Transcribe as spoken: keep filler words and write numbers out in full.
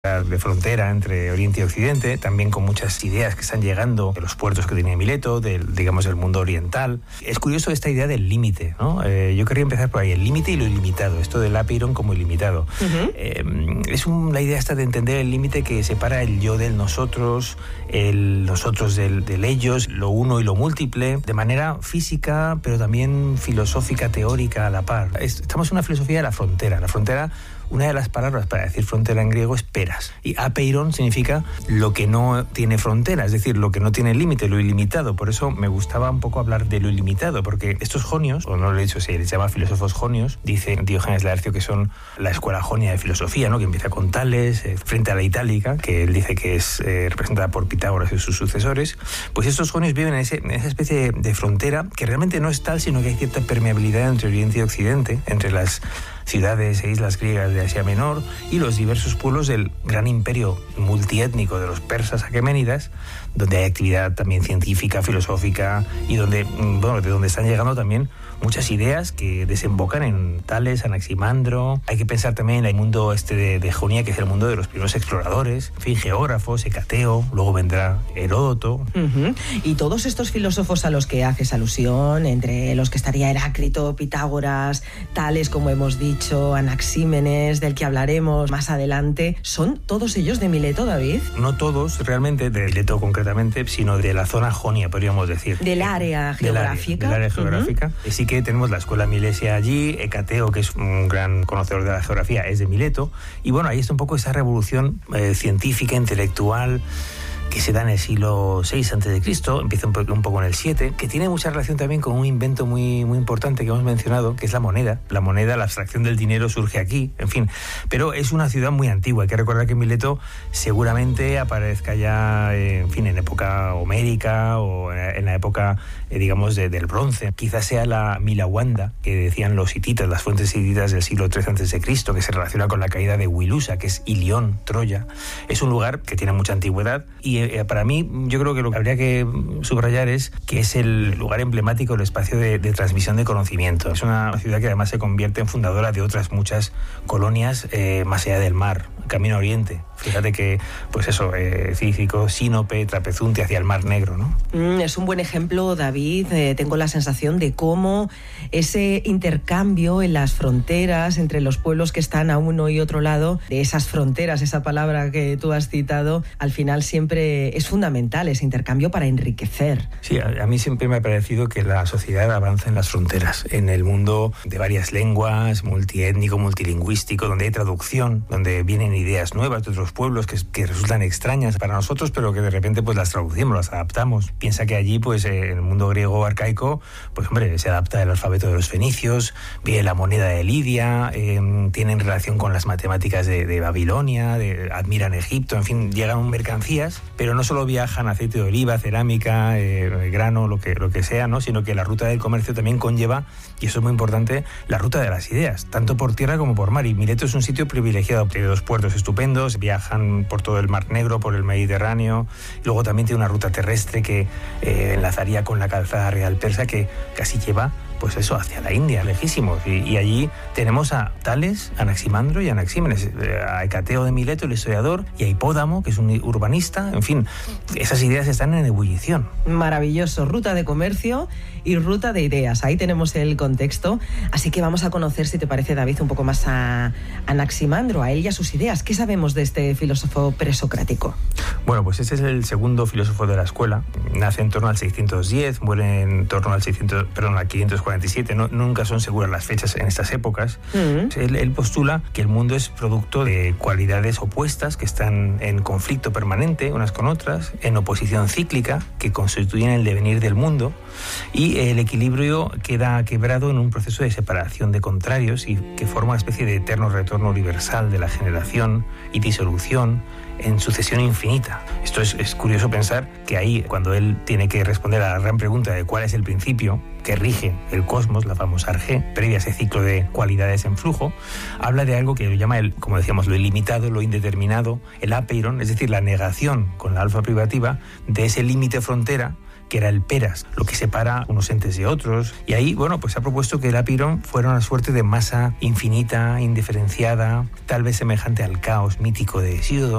de frontera entre Oriente y Occidente, también con muchas ideas que están llegando de los puertos que tiene Mileto, del, digamos, del mundo oriental. Es curioso esta idea del límite, ¿no? Eh, yo querría empezar por ahí, el límite y lo ilimitado, esto del apeiron como ilimitado. Uh-huh. Eh, es un, la idea esta de entender el límite que separa el yo del nosotros, el nosotros del, del ellos, lo uno y lo múltiple, de manera física, pero también filosófica, teórica a la par. Estamos en una filosofía de la frontera. La frontera, una de las palabras para decir frontera en griego es peras. Y apeiron significa lo que no tiene frontera, es decir, lo que no tiene límite, lo ilimitado. Por eso me gustaba un poco hablar de lo ilimitado, porque estos jonios, o no lo he dicho, se les llama filósofos jonios, dice Diógenes Laercio que son la escuela jonia de filosofía, ¿no? Que empieza con Tales, eh, frente a la itálica, que él dice que es eh, representada por Pitágoras y sus sucesores. Pues estos jonios viven en, ese, en esa especie de, de frontera que realmente no es tal, sino que hay cierta permeabilidad entre Oriente y Occidente, entre las ciudades e islas griegas de Asia Menor y los diversos pueblos del gran imperio multiétnico de los persas aqueménidas, donde hay actividad también científica, filosófica y donde, bueno, de donde están llegando también muchas ideas que desembocan en Tales, Anaximandro. Hay que pensar también en el mundo este de, de Jonia, que es el mundo de los primeros exploradores, en fin, geógrafos, Hecateo, luego vendrá Heródoto. Uh-huh. Y todos estos filósofos a los que haces alusión, entre los que estaría Heráclito, Pitágoras, Tales, como hemos dicho, Anaxímenes, del que hablaremos más adelante, ¿son todos ellos de Mileto, David? No todos, realmente, de Mileto concretamente, sino de la zona jonia, podríamos decir. Del área geográfica. Del área, del área geográfica. Uh-huh. Sí que tenemos la escuela milesia allí, Hecateo, que es un gran conocedor de la geografía, es de Mileto, y bueno, ahí está un poco esa revolución eh, científica, intelectual, que se da en el siglo seis antes de Cristo, empieza un poco, un poco en el siete, que tiene mucha relación también con un invento muy, muy importante que hemos mencionado, que es la moneda. La moneda, la abstracción del dinero surge aquí, en fin. Pero es una ciudad muy antigua. Hay que recordar que Mileto seguramente aparezca ya, eh, en fin, en época homérica o en la época, eh, digamos, de, del bronce. Quizás sea la Milawanda, que decían los hititas, las fuentes hititas del siglo tres antes de Cristo, que se relaciona con la caída de Wilusa, que es Ilión, Troya. Es un lugar que tiene mucha antigüedad y para mí, yo creo que lo que habría que subrayar es que es el lugar emblemático del espacio de, de transmisión de conocimiento. Es una ciudad que además se convierte en fundadora de otras muchas colonias eh, más allá del mar, camino a Oriente. Fíjate que, pues eso, eh, Cícico, Sinope, Trapezunte hacia el Mar Negro, ¿no? Mm, es un buen ejemplo, David. Eh, tengo la sensación de cómo ese intercambio en las fronteras entre los pueblos que están a uno y otro lado, de esas fronteras, esa palabra que tú has citado, al final siempre es fundamental, ese intercambio para enriquecer. Sí, a, a mí siempre me ha parecido que la sociedad avanza en las fronteras, en el mundo de varias lenguas, multiétnico, multilingüístico, donde hay traducción, donde vienen ideas nuevas de otros pueblos que, que resultan extrañas para nosotros, pero que de repente pues las traducimos, las adaptamos. Piensa que allí, pues en el mundo griego arcaico, pues hombre, se adapta el alfabeto de los fenicios, viene la moneda de Lidia, eh, tienen relación con las matemáticas de, de Babilonia, de, admiran Egipto, en fin, llegan mercancías, pero no solo viajan aceite de oliva, cerámica, eh, grano, lo que, lo que sea, ¿no? Sino que la ruta del comercio también conlleva, y eso es muy importante, la ruta de las ideas, tanto por tierra como por mar. Y Mileto es un sitio privilegiado, tiene dos puertos estupendos, viajan por todo el Mar Negro, por el Mediterráneo, y luego también tiene una ruta terrestre que eh, enlazaría con la calzada real persa, que casi lleva, pues eso, hacia la India, lejísimos. Y, y allí tenemos a Tales, Anaximandro y Anaxímenes, a Hecateo de Mileto, el historiador, y a Hipódamo, que es un urbanista. En fin, esas ideas están en ebullición. Maravilloso, ruta de comercio y ruta de ideas. Ahí tenemos el contexto. Así que vamos a conocer, si te parece, David, un poco más a Anaximandro, a él y a sus ideas. ¿Qué sabemos de este filósofo presocrático? Bueno, pues este es el segundo filósofo de la escuela. Nace en torno al seiscientos diez, muere en torno al seiscientos, perdón, al quinientos cuarenta y siete. No, nunca son seguras las fechas en estas épocas. Mm. Él, él postula que el mundo es producto de cualidades opuestas que están en conflicto permanente unas con otras, en oposición cíclica, que constituyen el devenir del mundo, y el equilibrio queda quebrado en un proceso de separación de contrarios y que forma una especie de eterno retorno universal de la generación y disolución en sucesión infinita. Esto es, es curioso pensar que ahí, cuando él tiene que responder a la gran pregunta de cuál es el principio que rige el cosmos, la famosa arjé, previa a ese ciclo de cualidades en flujo, habla de algo que lo llama, el, como decíamos, lo ilimitado, lo indeterminado, el apeiron, es decir, la negación con la alfa privativa de ese límite frontera que era el peras, lo que separa unos entes de otros. Y ahí, bueno, pues ha propuesto que el apirón fuera una suerte de masa infinita, indiferenciada, tal vez semejante al caos mítico de Hesíodo.